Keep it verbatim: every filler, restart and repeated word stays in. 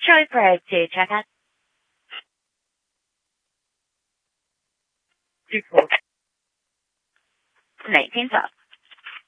Troy Pro to check out. Two four. nineteen twelve.